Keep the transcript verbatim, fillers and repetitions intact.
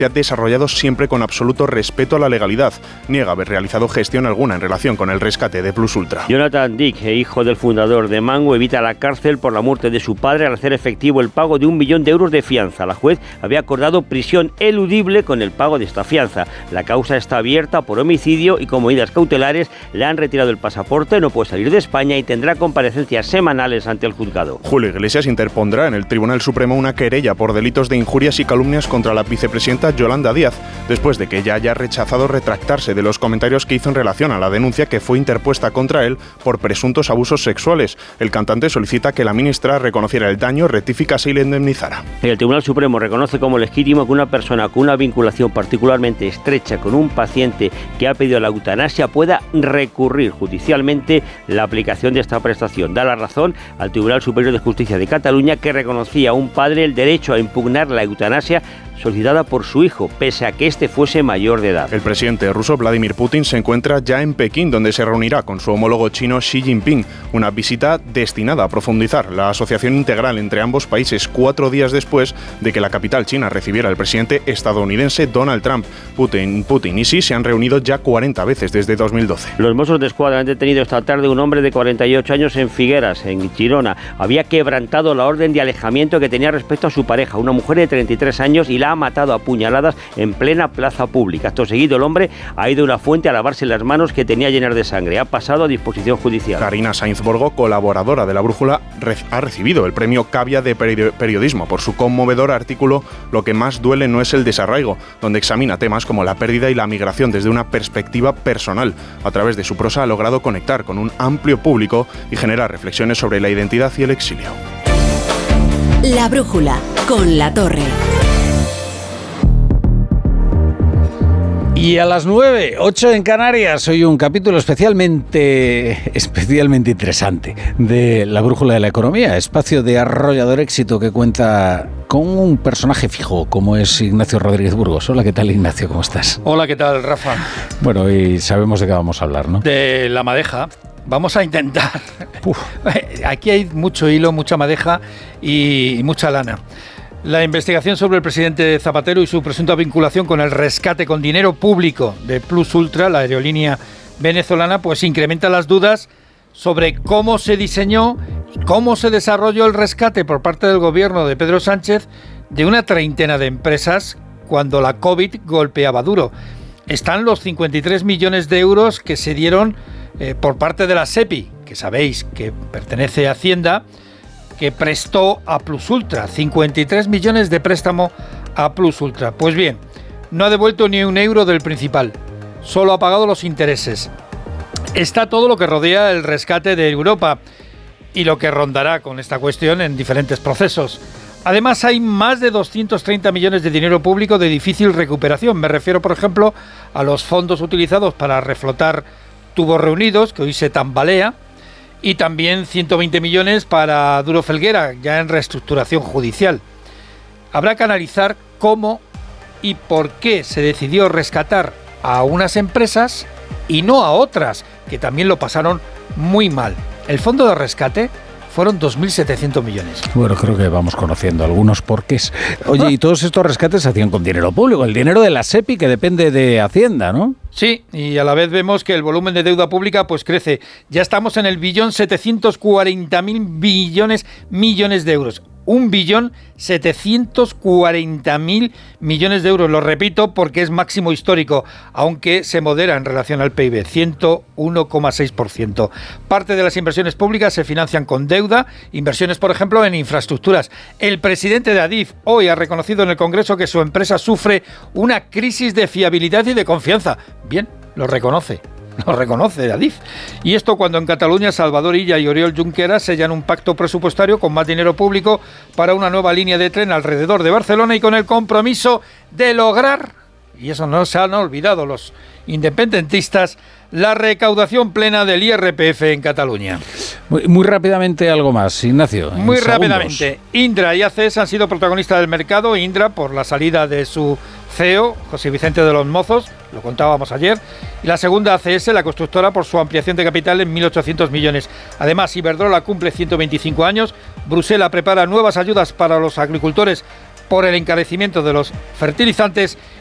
se ha desarrollado siempre con absoluto respeto a la legalidad. Niega haber realizado gestión alguna en relación con el rescate de Plus Ultra. Jonathan Dick, hijo del fundador de Mango, evita la cárcel por la muerte de su padre al hacer efectivo el pago de un millón de euros de fianza. La juez había acordado prisión eludible con el pago de esta fianza. La causa está abierta por homicidio y con medidas cautelares le han retirado el pasaporte, no puede salir de España y tendrá comparecencias semanales ante el juzgado. Julio Iglesias interpondrá en el Tribunal Supremo una querella por delitos de injurias y calumnias contra la vicepresidenta Yolanda Díaz, después de que ella haya rechazado retractarse de los comentarios que hizo en relación a la denuncia que fue interpuesta contra él por presuntos abusos sexuales. El cantante solicita que la ministra reconociera el daño, rectificase y le indemnizara. El Tribunal Supremo reconoce como legítimo que una persona con una vinculación particularmente estrecha con un paciente que ha pedido la eutanasia pueda recurrir judicialmente la aplicación de esta prestación. Da la razón al Tribunal Superior de Justicia de Cataluña, que reconocía a un padre el derecho a impugnar la eutanasia solicitada por su hijo, pese a que éste fuese mayor de edad. El presidente ruso Vladimir Putin se encuentra ya en Pekín, donde se reunirá con su homólogo chino Xi Jinping, una visita destinada a profundizar la asociación integral entre ambos países cuatro días después de que la capital china recibiera al presidente estadounidense Donald Trump. Putin, Putin y Xi se han reunido ya cuarenta veces desde dos mil doce. Los Mossos de Escuadra han detenido esta tarde un hombre de cuarenta y ocho años en Figueras, en Girona. Había quebrantado la orden de alejamiento que tenía respecto a su pareja, una mujer de treinta y tres años, y la ha matado a puñaladas en plena plaza pública. Acto seguido, el hombre ha ido a una fuente a lavarse las manos que tenía llenas de sangre. Ha pasado a disposición judicial. Karina Sainz Borgo, colaboradora de La Brújula, ha recibido el premio Cavia de periodismo por su conmovedor artículo Lo que más duele no es el desarraigo, donde examina temas como la pérdida y la migración desde una perspectiva personal. A través de su prosa ha logrado conectar con un amplio público y generar reflexiones sobre la identidad y el exilio. La Brújula, con La Torre. Y a las nueve, ocho en Canarias, hoy un capítulo especialmente, especialmente interesante de La Brújula de la Economía, espacio de arrollador éxito que cuenta con un personaje fijo como es Ignacio Rodríguez Burgos. Hola, ¿qué tal, Ignacio? ¿Cómo estás? Hola, ¿qué tal, Rafa? Bueno, y sabemos de qué vamos a hablar, ¿no? De la madeja. Vamos a intentar. Uf. Aquí hay mucho hilo, mucha madeja y mucha lana. La investigación sobre el presidente Zapatero y su presunta vinculación con el rescate con dinero público de Plus Ultra, la aerolínea venezolana, pues incrementa las dudas sobre cómo se diseñó y cómo se desarrolló el rescate por parte del gobierno de Pedro Sánchez de una treintena de empresas cuando la COVID golpeaba duro. Están los cincuenta y tres millones de euros que se dieron eh, por parte de la SEPI, que sabéis que pertenece a Hacienda, que prestó a Plus Ultra, cincuenta y tres millones de préstamo a Plus Ultra. Pues bien, no ha devuelto ni un euro del principal, solo ha pagado los intereses. Está todo lo que rodea el rescate de Europa y lo que rondará con esta cuestión en diferentes procesos. Además, hay más de doscientos treinta millones de dinero público de difícil recuperación. Me refiero, por ejemplo, a los fondos utilizados para reflotar Tubos Reunidos, que hoy se tambalea, y también ciento veinte millones para Duro Felguera, ya en reestructuración judicial. Habrá que analizar cómo y por qué se decidió rescatar a unas empresas y no a otras, que también lo pasaron muy mal. El fondo de rescate fueron dos mil setecientos millones. Bueno, creo que vamos conociendo algunos porqués. Oye, y todos estos rescates se hacían con dinero público, el dinero de la SEPI, que depende de Hacienda, ¿no? Sí, y a la vez vemos que el volumen de deuda pública pues crece. Ya estamos en el billón setecientos cuarenta mil billones millones de euros. Un billón setecientos cuarenta mil millones de euros. Lo repito porque es máximo histórico, aunque se modera en relación al P I B, ciento uno coma seis por ciento. Parte de las inversiones públicas se financian con deuda, inversiones, por ejemplo, en infraestructuras. El presidente de Adif hoy ha reconocido en el Congreso que su empresa sufre una crisis de fiabilidad y de confianza. Bien, lo reconoce. Lo reconoce Adif. Y esto cuando en Cataluña Salvador Illa y Oriol Junqueras sellan un pacto presupuestario con más dinero público para una nueva línea de tren alrededor de Barcelona y con el compromiso de lograr, y eso no se han olvidado los independentistas, la recaudación plena del I R P F en Cataluña. Muy, muy rápidamente algo más, Ignacio. Muy rápidamente. Indra y A C E S han sido protagonistas del mercado. Indra por la salida de su C E O, José Vicente de los Mozos, lo contábamos ayer, y la segunda A C S, la constructora, por su ampliación de capital en mil ochocientos millones. Además, Iberdrola cumple ciento veinticinco años, Bruselas prepara nuevas ayudas para los agricultores por el encarecimiento de los fertilizantes